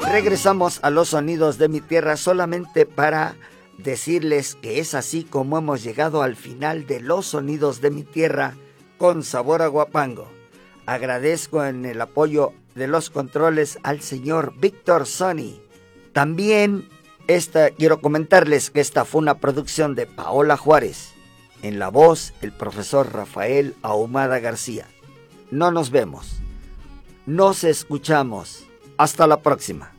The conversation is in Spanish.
Regresamos a los sonidos de mi tierra solamente para decirles que es así como hemos llegado al final de los sonidos de mi tierra con sabor a Huapango. Agradezco en el apoyo de los controles al señor Víctor Sony. También quiero comentarles que esta fue una producción de Paola Juárez. En la voz, el profesor Rafael Ahumada García. No nos vemos. Nos escuchamos. Hasta la próxima.